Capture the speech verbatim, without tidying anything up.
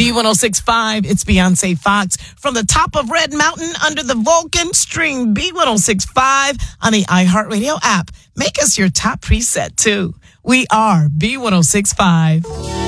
B one oh six point five, it's Beyonce Fox. From the top of Red Mountain under the Vulcan, stream B one oh six point five on the iHeartRadio app. Make us your top preset, too. We are B one oh six point five.